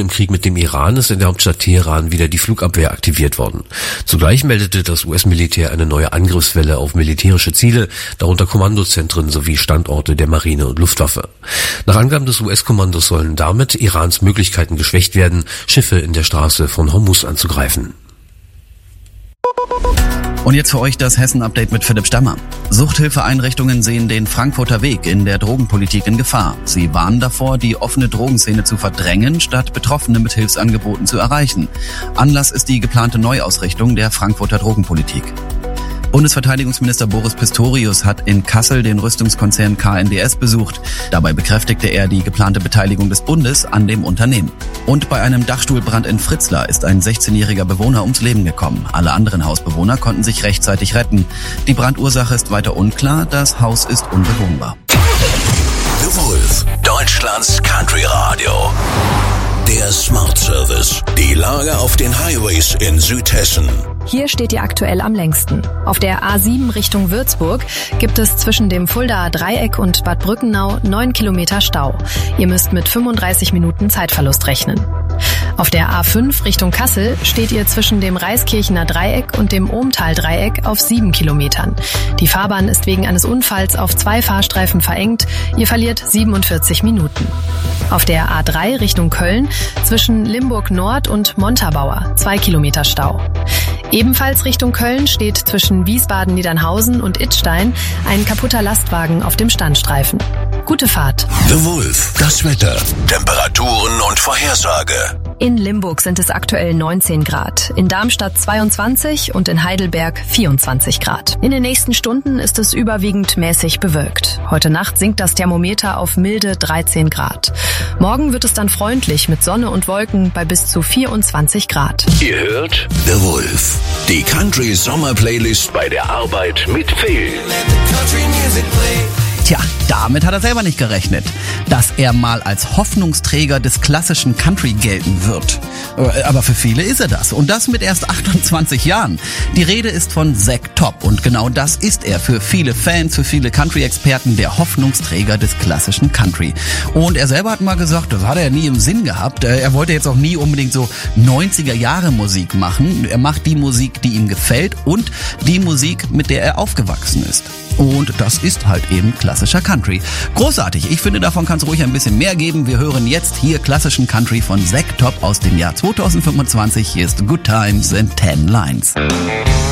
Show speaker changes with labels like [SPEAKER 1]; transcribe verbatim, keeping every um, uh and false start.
[SPEAKER 1] im Krieg mit dem Iran ist in der Hauptstadt Teheran wieder die Flugabwehr aktiviert worden. Zugleich meldete das U S-Militär eine neue Angriffswelle auf militärische Ziele, darunter Kommandozentren sowie Standorte der Marine und Luftwaffe. Nach Angaben des U S-Kommandos sollen damit Irans Möglichkeiten geschwächt werden, Schiffe in der Straße von Hormuz anzugreifen.
[SPEAKER 2] Und jetzt für euch das Hessen-Update mit Philipp Stammer. Suchthilfeeinrichtungen sehen den Frankfurter Weg in der Drogenpolitik in Gefahr. Sie warnen davor, die offene Drogenszene zu verdrängen, statt Betroffene mit Hilfsangeboten zu erreichen. Anlass ist die geplante Neuausrichtung der Frankfurter Drogenpolitik. Bundesverteidigungsminister Boris Pistorius hat in Kassel den Rüstungskonzern K N D S besucht. Dabei bekräftigte er die geplante Beteiligung des Bundes an dem Unternehmen. Und bei einem Dachstuhlbrand in Fritzlar ist ein sechzehnjähriger Bewohner ums Leben gekommen. Alle anderen Hausbewohner konnten sich rechtzeitig retten. Die Brandursache ist weiter unklar, das Haus ist unbewohnbar.
[SPEAKER 3] The Wolf, Deutschlands Country Radio. Der Smart Service. Die Lage auf den Highways in Südhessen.
[SPEAKER 4] Hier steht ihr aktuell am längsten. Auf der A sieben Richtung Würzburg gibt es zwischen dem Fuldaer Dreieck und Bad Brückenau neun Kilometer Stau. Ihr müsst mit fünfunddreißig Minuten Zeitverlust rechnen. Auf der A fünf Richtung Kassel steht ihr zwischen dem Reiskirchener Dreieck und dem Ohmtal-Dreieck auf sieben Kilometern. Die Fahrbahn ist wegen eines Unfalls auf zwei Fahrstreifen verengt. Ihr verliert siebenundvierzig Minuten. Auf der A drei Richtung Köln zwischen Limburg Nord und Montabaur zwei Kilometer Stau. Ebenfalls Richtung Köln steht zwischen Wiesbaden-Niedernhausen und Idstein ein kaputter Lastwagen auf dem Standstreifen. Gute Fahrt.
[SPEAKER 3] The Wolf, das Wetter, Temperaturen und Vorhersage.
[SPEAKER 4] In Limburg sind es aktuell neunzehn Grad, in Darmstadt zweiundzwanzig und in Heidelberg vierundzwanzig Grad. In den nächsten Stunden ist es überwiegend mäßig bewölkt. Heute Nacht sinkt das Thermometer auf milde dreizehn Grad. Morgen wird es dann freundlich mit Sonne und Wolken bei bis zu vierundzwanzig Grad.
[SPEAKER 3] Ihr hört The Wolf, die Country Sommer Playlist bei der Arbeit mit Phil.
[SPEAKER 2] Tja, damit hat er selber nicht gerechnet, dass er mal als Hoffnungsträger des klassischen Country gelten wird. Aber für viele ist er das. Und das mit erst achtundzwanzig Jahren. Die Rede ist von Zack Top. Und genau das ist er für viele Fans, für viele Country-Experten, der Hoffnungsträger des klassischen Country. Und er selber hat mal gesagt, das hat er nie im Sinn gehabt. Er wollte jetzt auch nie unbedingt so neunziger-Jahre-Musik machen. Er macht die Musik, die ihm gefällt und die Musik, mit der er aufgewachsen ist. Und das ist halt eben klassischer Country. Großartig. Ich finde, davon kann es ruhig ein bisschen mehr geben. Wir hören jetzt hier klassischen Country von Zack Top aus dem Jahr zweitausendfünfundzwanzig. Hier ist Good Times and Ten Lines.